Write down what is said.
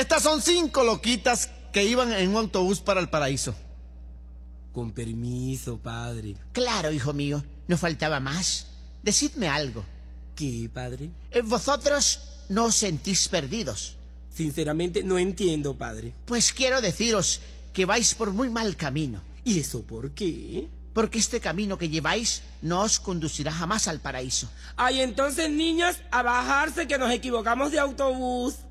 Estas son 5 loquitas que iban en un autobús para el paraíso. Con permiso, padre. Claro, hijo mío, no faltaba más. Decidme algo. ¿Qué, padre? ¿Vosotros no os sentís perdidos? Sinceramente no entiendo, padre. Pues quiero deciros que vais por muy mal camino. ¿Y eso por qué? Porque este camino que lleváis no os conducirá jamás al paraíso. Ay, entonces, niños, a bajarse que nos equivocamos de autobús.